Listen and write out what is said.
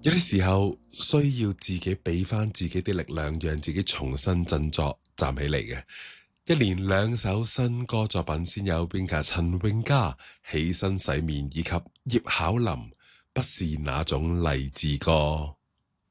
有啲時候需要自己俾翻自己啲力量，讓自己重新振作站起嚟嘅。一連兩首新歌作品，先有邊個陳詠嘉起身洗面，以及葉巧琳不是那種勵志歌。